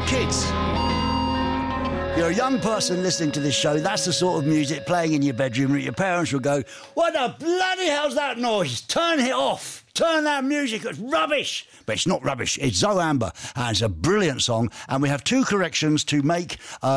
kids. If you're a young person listening to this show, that's the sort of music playing in your bedroom that your parents will go, what the bloody hell's that noise? Turn it off. Turn that music, it's rubbish. But it's not rubbish, it's Zoe Amber, and it's a brilliant song. And we have two corrections to make.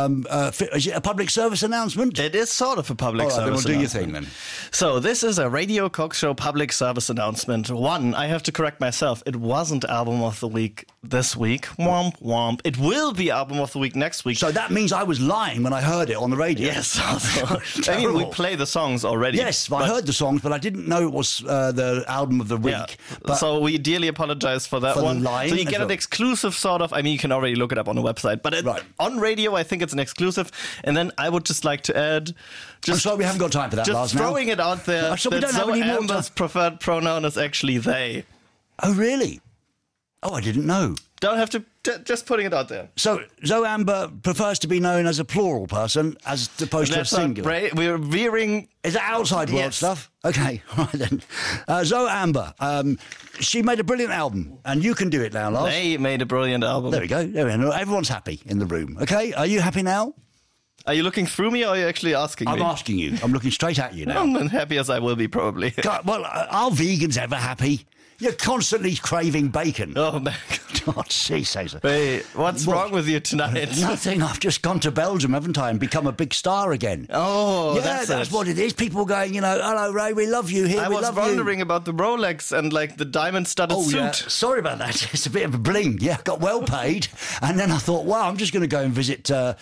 Is it a public service announcement? It is sort of a public service announcement. Then we'll do your thing then. So this is a Radio Cock Show public service announcement. One, I have to correct myself. It wasn't Album of the Week this week. Womp womp. It will be Album of the Week next week. So that means I was lying when I heard it on the radio. Yes. I mean, we play the songs already. Yes, I heard the songs, but I didn't know it was the Album of the Week. Yeah. So we dearly apologize for that one. So you get an exclusive sort of, I mean, you can already look it up on the website, but on radio, I think it's an exclusive. And then I would just like to add, I'm sorry, we haven't got time for that, Lars. Just throwing it out there, that Zoe Amber's preferred pronoun is actually they. Oh, really? Oh, I didn't know. Don't have to, just putting it out there. So Zoe Amber prefers to be known as a plural person as opposed to a singular. We're veering. Is that outside world stuff? Okay, all right then. Zoe Amber, she made a brilliant album, and you can do it now, Lars. They made a brilliant album. There we go. Everyone's happy in the room. Okay, are you happy now? Are you looking through me, or are you actually asking me? I'm asking you. I'm looking straight at you now. I'm as happy as I will be, probably. God, well, are vegans ever happy? You're constantly craving bacon. Oh, man. God, Caesar. Hey, what's wrong with you tonight? Nothing. I've just gone to Belgium, haven't I, and become a big star again. Oh, yeah, that's what it is. People going, hello, Ray, we love you here. I was wondering about the Rolex and like the diamond-studded suit. Yeah. Sorry about that. It's a bit of a bling. Yeah, got well paid. And then I thought, wow, I'm just going to go and visit a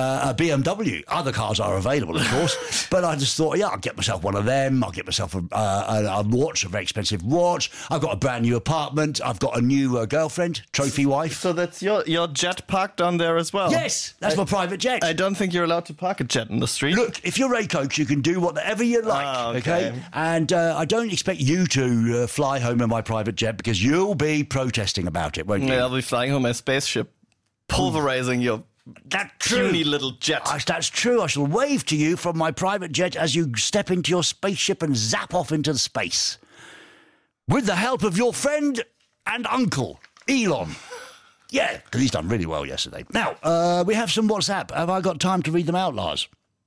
BMW. Other cars are available, of course. But I just thought, I'll get myself one of them. I'll get myself a watch, a very expensive watch. I've got a brand new apartment. I've got a new girlfriend, trophy wife. So that's your jet parked on there as well? Yes, that's my private jet. I don't think you're allowed to park a jet in the street. Look, if you're Ray Coates, you can do whatever you like, okay? And I don't expect you to fly home in my private jet because you'll be protesting about it, won't you? Yeah, I'll be flying home my spaceship, pulverizing your puny little jet. That's true. I shall wave to you from my private jet as you step into your spaceship and zap off into space. With the help of your friend and uncle, Elon. Yeah, because he's done really well yesterday. Now, we have some WhatsApp. Have I got time to read them out, Lars?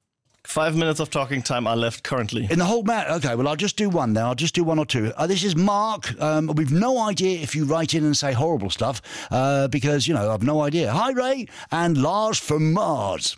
5 minutes of talking time are left currently. In the whole matter? Okay, well, I'll just do one then. I'll just do one or two. This is Mark. We've no idea if you write in and say horrible stuff because, I've no idea. Hi, Ray and Lars from Mars.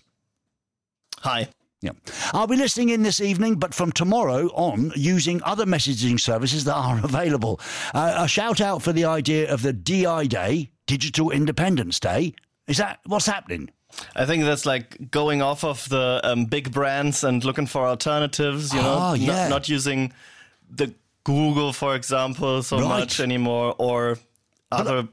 Hi. Yeah. I'll be listening in this evening, but from tomorrow on, using other messaging services that are available. A shout out for the idea of the DI Day, Digital Independence Day. Is that what's happening? I think that's like going off of the big brands and looking for alternatives, not using the Google, for example, so much anymore, or other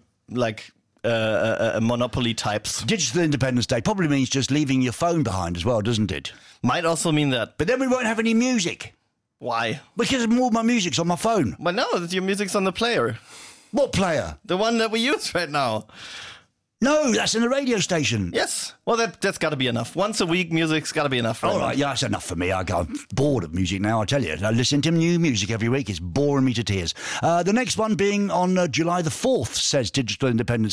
monopoly types. Digital Independence Day probably means just leaving your phone behind as well, doesn't it? Might also mean that. But then we won't have any music. Why? Because all my music's on my phone. But no, your music's on the player. What player? The one that we use right now. No, that's in the radio station. Yes. Well, that's got to be enough. Once a week, music's got to be enough. All right, that's enough for me. I'm bored of music now, I tell you. I listen to new music every week. It's boring me to tears. The next one being on July the 4th, says Digital Independence